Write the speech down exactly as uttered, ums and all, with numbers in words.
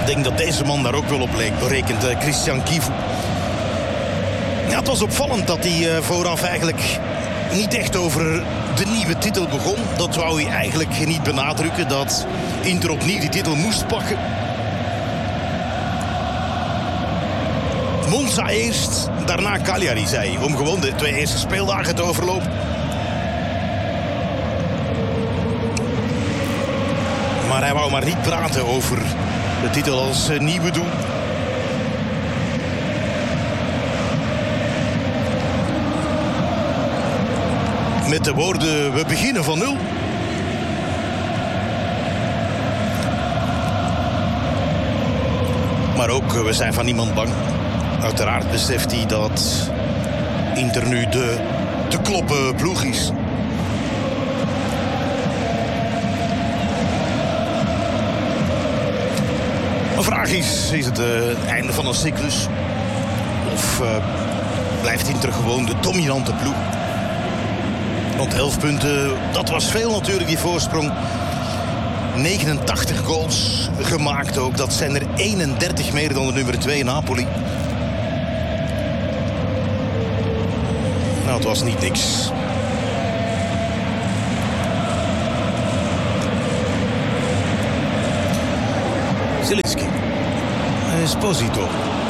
Ik denk dat deze man daar ook wel op leek, rekent uh, Christian Kivu. Ja, het was opvallend dat hij uh, vooraf eigenlijk niet echt over de nieuwe titel begon. Dat wou hij eigenlijk niet benadrukken, dat Inter opnieuw die titel moest pakken. Monza eerst, daarna Cagliari, zei hij, om gewoon de twee eerste speeldagen te overlopen. Maar hij wou maar niet praten over de titel als uh, nieuwe doel. Met de woorden, we beginnen van nul. Maar ook, we zijn van niemand bang. Uiteraard beseft hij dat Inter nu de te kloppen ploeg is. De vraag is, is het uh, het einde van een cyclus? Of uh, blijft Inter gewoon de dominante ploeg? Want elf punten, dat was veel natuurlijk, die voorsprong. negenentachtig goals gemaakt ook. Dat zijn er eenendertig meer dan de nummer twee Napoli. Nou, het was niet niks. Zielinski. Esposito.